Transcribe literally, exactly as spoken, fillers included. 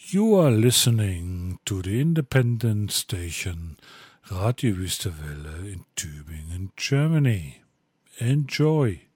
You are listening to the independent station Radio Wüstewelle in Tübingen, Germany. Enjoy.